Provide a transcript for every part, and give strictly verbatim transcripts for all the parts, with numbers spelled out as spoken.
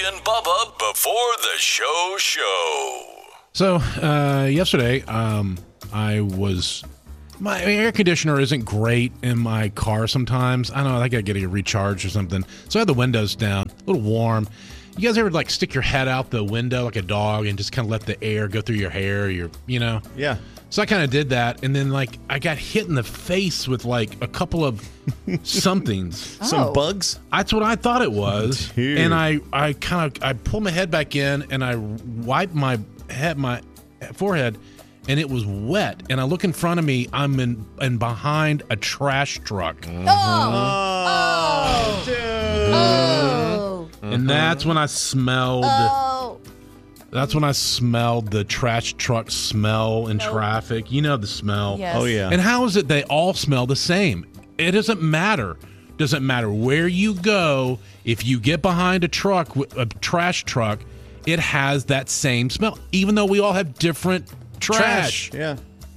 And Bubba before the show show. So, uh, yesterday, um, I was... My air conditioner isn't great in my car sometimes. I don't know, I gotta get it recharged or something. So I had the windows down, a little warm. You guys ever, like, stick your head out the window like a dog and just kind of let the air go through your hair, your, you know? Yeah. So I kind of did that, and then, like, I got hit in the face with, like, a couple of somethings. Oh. Some bugs? That's what I thought it was. Dude. And I, I kind of, I pulled my head back in, and I wiped my head, my forehead, and it was wet. And I look in front of me, I'm in, and behind a trash truck. Oh. Oh, dude. Oh. And that's when I smelled... Oh. That's when I smelled the trash truck smell in Nope. traffic. You know the smell. Yes. Oh, yeah. And how is it they all smell the same? It doesn't matter. Doesn't matter where you go. If you get behind a truck, a trash truck, it has that same smell, even though we all have different trash. Yeah.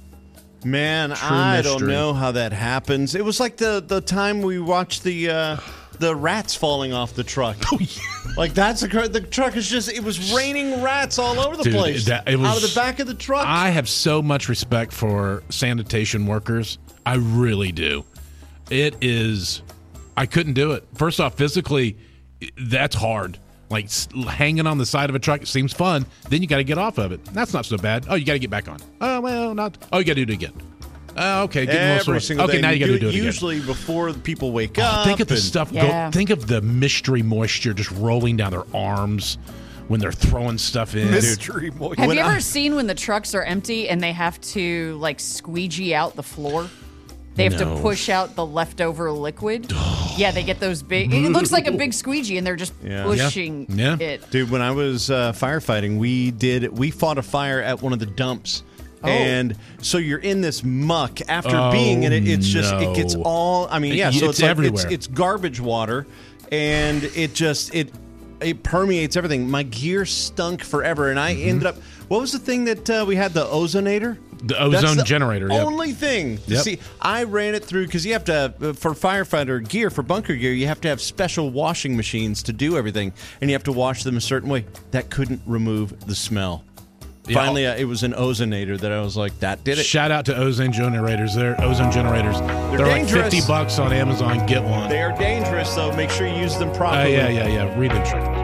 Man, True I mystery. don't know how that happens. It was like the, the time we watched the uh, the rats falling off the truck. Oh, yeah. Like, that's a, the truck is just, it was raining rats all over the Dude, place. that- it was- out of the back of the truck. I have so much respect for sanitation workers. I really do. It is, I couldn't do it. First off, physically, that's hard. Like s- hanging on the side of a truck seems fun. Then you got to get off of it. That's not so bad. Oh, you got to get back on. Oh, well, not. Oh, you got to do it again. Oh, okay. Getting a little Every sore. single Okay, day. now you got to do do it again. Usually before people wake Oh, up. think of the and- stuff. Yeah. Go, think of the mystery moisture just rolling down their arms when they're throwing stuff in. Mystery moisture. Have When you ever I- seen when the trucks are empty and they have to like squeegee out the floor? They have No. to push out the leftover liquid. Yeah, they get those big. It looks like a big squeegee, and they're just Yeah. pushing Yeah. Yeah. it. Dude, when I was uh, firefighting, we did we fought a fire at one of the dumps. Oh. And so you're in this muck after Oh, being in it. It's just it gets no. all. I mean, yeah. It- So it's it's, like, everywhere. It's, it's garbage water, and it just it it permeates everything. My gear stunk forever, and I Mm-hmm. ended up. What was the thing that uh, we had? The ozonator. The ozone That's the generator, yep. Only thing. to Yep. See, I ran it through because you have to uh, for firefighter gear, for bunker gear, you have to have special washing machines to do everything, and you have to wash them a certain way. That couldn't remove the smell. Yeah. Finally, uh, it was an ozonator that I was like, that did it. Shout out to ozone generators. They're ozone generators. They're, like dangerous. fifty bucks on Amazon. Get one. They are dangerous, though. Make sure you use them Uh, properly. yeah, yeah, yeah. Read the truth.